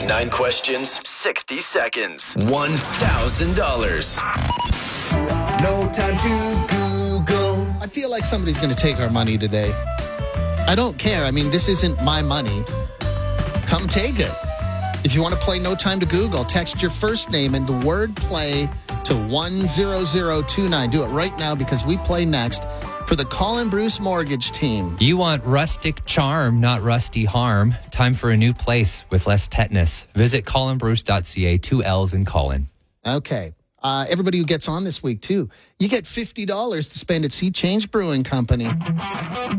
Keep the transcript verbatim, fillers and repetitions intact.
Nine questions, sixty seconds, one thousand dollars. No time to Google. I feel like somebody's going to take our money today. I don't care. I mean, this isn't my money. Come take it. If you want to play No Time to Google, text your first name and the word play to one zero zero two nine. Do it right now because we play next for the Colin Bruce Mortgage Team. You want rustic charm, not rusty harm. Time for a new place with less tetanus. Visit colin bruce dot c a, two L's in Colin. Okay. Uh, everybody who gets on this week, too, you get fifty dollars to spend at Sea Change Brewing Company.